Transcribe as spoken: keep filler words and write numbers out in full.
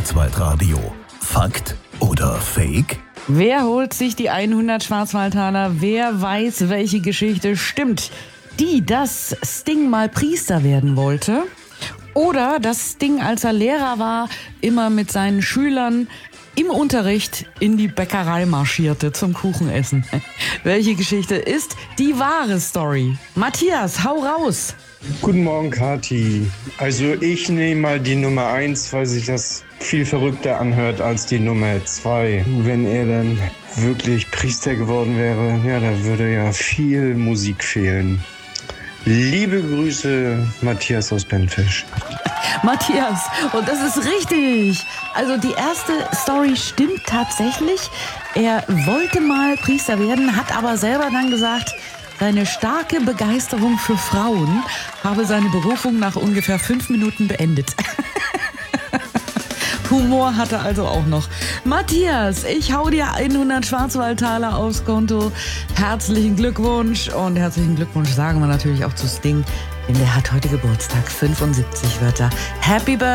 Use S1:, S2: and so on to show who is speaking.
S1: Schwarzwaldradio. Fakt oder Fake?
S2: Wer holt sich die hundert Schwarzwaldtaler? Wer weiß, welche Geschichte stimmt? Die, dass Sting mal Priester werden wollte? Oder dass Sting, als er Lehrer war, immer mit seinen Schülern im Unterricht in die Bäckerei marschierte zum Kuchenessen? Welche Geschichte ist die wahre Story? Matthias, hau raus!
S3: Guten Morgen, Kathi. Also ich nehme mal die Nummer eins, weil sich das viel verrückter anhört als die Nummer zwei. Wenn er dann wirklich Priester geworden wäre, ja, da würde ja viel Musik fehlen. Liebe Grüße, Matthias aus Benfisch.
S2: Matthias, und das ist richtig. Also die erste Story stimmt tatsächlich. Er wollte mal Priester werden, hat aber selber dann gesagt, seine starke Begeisterung für Frauen habe seine Berufung nach ungefähr fünf Minuten beendet. Humor hatte also auch noch. Matthias, ich hau dir hundert Schwarzwaldtaler aufs Konto. Herzlichen Glückwunsch und herzlichen Glückwunsch sagen wir natürlich auch zu Sting, denn der hat heute Geburtstag. fünfundsiebzig wird er. Happy Birthday!